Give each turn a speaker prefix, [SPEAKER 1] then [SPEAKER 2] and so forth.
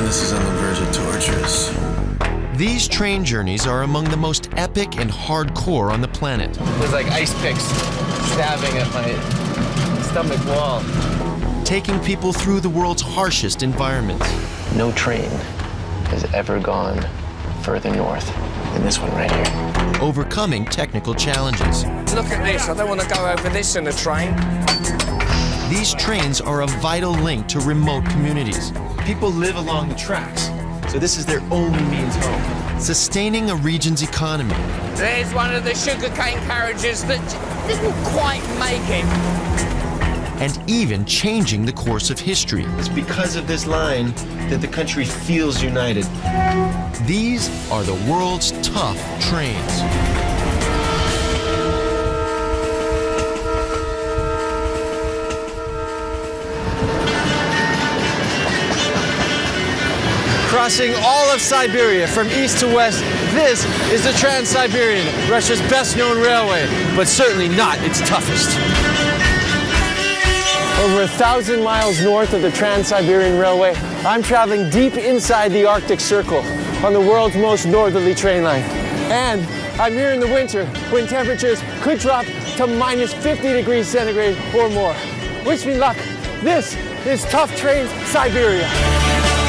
[SPEAKER 1] man, this is on the verge of torturous.
[SPEAKER 2] These train journeys are among the most epic and hardcore on the planet.
[SPEAKER 3] There's like ice picks stabbing at my stomach wall.
[SPEAKER 2] Taking people through the world's harshest environments.
[SPEAKER 3] No train has ever gone further north than this one right here.
[SPEAKER 2] Overcoming technical challenges.
[SPEAKER 4] Look at this, I don't want to go over this in a train.
[SPEAKER 2] These trains are a vital link to remote communities.
[SPEAKER 5] People live along the tracks, so this is their only means home.
[SPEAKER 2] Sustaining a region's economy.
[SPEAKER 4] There's one of the sugarcane carriages that didn't quite make it.
[SPEAKER 2] And even changing the course of history.
[SPEAKER 5] It's because of this line that the country feels united.
[SPEAKER 2] These are the world's tough trains.
[SPEAKER 6] Crossing all of Siberia from east to west, this is the Trans-Siberian, Russia's best-known railway, but certainly not its toughest. Over 1,000 miles north of the Trans-Siberian Railway, I'm traveling deep inside the Arctic Circle on the world's most northerly train line. And I'm here in the winter when temperatures could drop to minus 50 degrees centigrade or more. Wish me luck. This is Tough Trains Siberia.